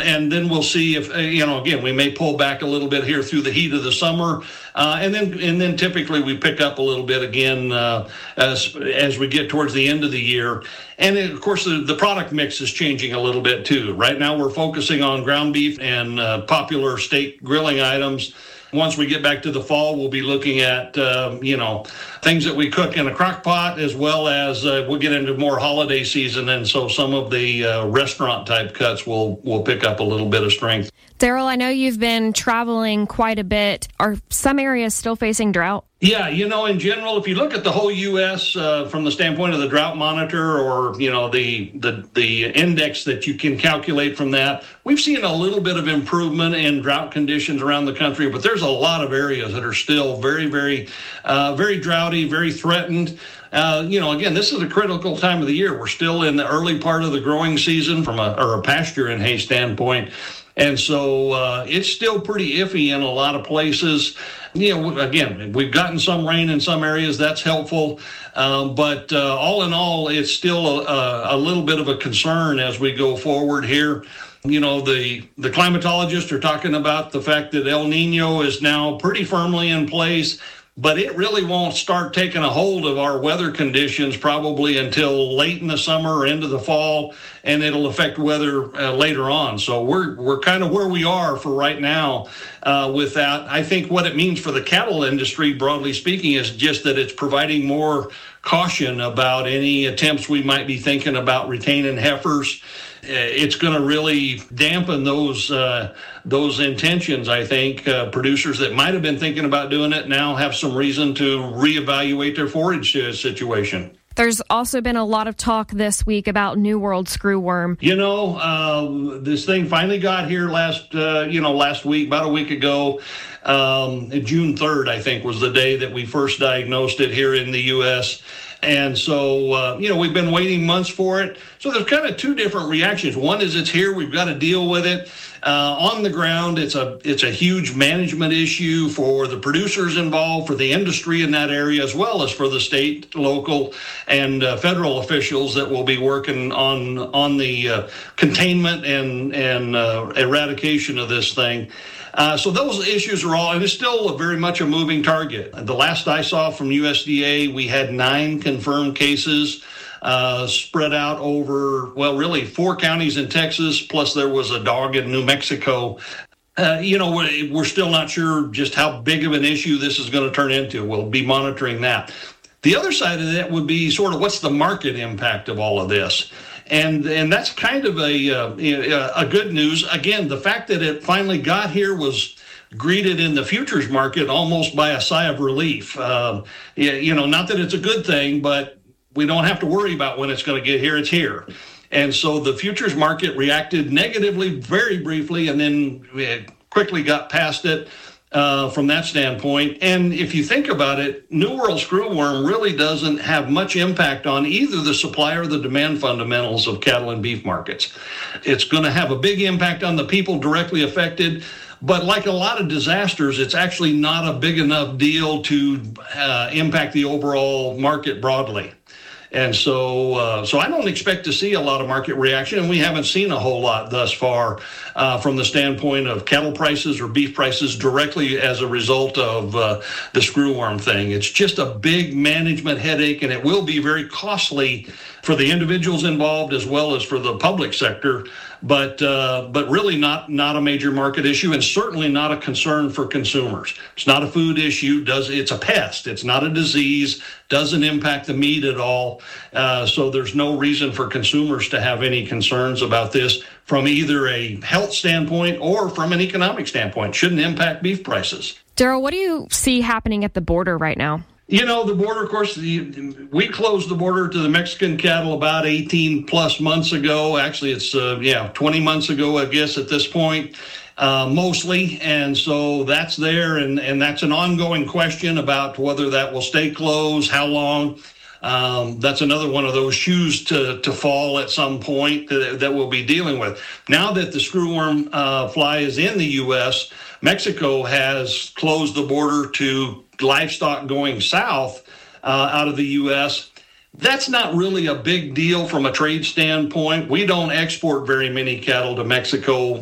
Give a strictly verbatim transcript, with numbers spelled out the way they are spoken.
And then we'll see if, uh, you know, again, we may pull back a little bit here through the heat of the summer. Uh, and then and then typically we pick up a little bit again uh, as as we get towards the end of the year. And then, of course, the, the product mix is changing a little bit, too. Right now we're focusing on ground beef and uh, popular steak grilling items. Once we get back to the fall, we'll be looking at, uh, you know, things that we cook in a crock pot, as well as uh, we'll get into more holiday season. And so some of the uh, restaurant type cuts will, will pick up a little bit of strength. Daryl, I know you've been traveling quite a bit. Are some areas still facing drought? Yeah, you know, in general, if you look at the whole U S uh, from the standpoint of the drought monitor or, you know, the, the the index that you can calculate from that, we've seen a little bit of improvement in drought conditions around the country, but there's a lot of areas that are still very, very, uh, very droughty, very threatened. Uh, you know, again, this is a critical time of the year. We're still in the early part of the growing season from a, or a pasture and hay standpoint. And so uh, it's still pretty iffy in a lot of places. You know, again, we've gotten some rain in some areas. That's helpful. Um, but uh, all in all, it's still a, a little bit of a concern as we go forward here. You know, the, the climatologists are talking about the fact that El Nino is now pretty firmly in place, but it really won't start taking a hold of our weather conditions probably until late in the summer or into the fall, and it'll affect weather uh, later on. So we're we're kind of where we are for right now uh, with that. I think what it means for the cattle industry, broadly speaking, is just that it's providing more caution about any attempts we might be thinking about retaining heifers. It's going to really dampen those uh, those intentions, I think. Uh, producers that might have been thinking about doing it now have some reason to reevaluate their forage situation. There's also been a lot of talk this week about New World screwworm. You know, uh, this thing finally got here last, uh, you know, last week, about a week ago. Um, June third, I think, was the day that we first diagnosed it here in the U S And so, uh, you know, we've been waiting months for it. So there's kind of two different reactions. One is it's here, we've got to deal with it. Uh, on the ground, it's a it's a huge management issue for the producers involved, for the industry in that area, as well as for the state, local, and uh, federal officials that will be working on on the uh, containment and, and uh, eradication of this thing. Uh, so those issues are all, and it's still a very much a moving target. The last I saw from U S D A, we had nine confirmed cases uh, spread out over, well, really four counties in Texas, plus there was a dog in New Mexico. Uh, you know, we're, we're still not sure just how big of an issue this is going to turn into. We'll be monitoring that. The other side of that would be sort of what's the market impact of all of this? And and that's kind of a uh, a good news. Again, the fact that it finally got here was greeted in the futures market almost by a sigh of relief. Um, you know, not that it's a good thing, but we don't have to worry about when it's going to get here. It's here. And so the futures market reacted negatively very briefly and then quickly got past it. Uh, from that standpoint. And if you think about it, New World screwworm really doesn't have much impact on either the supply or the demand fundamentals of cattle and beef markets. It's going to have a big impact on the people directly affected, but like a lot of disasters, it's actually not a big enough deal to uh, impact the overall market broadly. And so uh, so I don't expect to see a lot of market reaction, and we haven't seen a whole lot thus far uh, from the standpoint of cattle prices or beef prices directly as a result of uh, the screwworm thing. It's just a big management headache, and it will be very costly for the individuals involved as well as for the public sector, but uh, but really not, not a major market issue and certainly not a concern for consumers. It's not a food issue. Does it's a pest. It's not a disease. Doesn't impact the meat at all. Uh, so there's no reason for consumers to have any concerns about this from either a health standpoint or from an economic standpoint. Shouldn't impact beef prices. Daryl, what do you see happening at the border right now? You know, the border, of course, the, we closed the border to the Mexican cattle about eighteen plus months ago. Actually, it's, uh, yeah, twenty months ago, I guess, at this point, uh, mostly. And so that's there. And, and that's an ongoing question about whether that will stay closed, how long. Um, that's another one of those shoes to, to fall at some point that, that we'll be dealing with. Now that the screwworm uh, fly is in the U S, Mexico has closed the border to livestock going south uh, out of the U S. That's not really a big deal from a trade standpoint. We don't export very many cattle to Mexico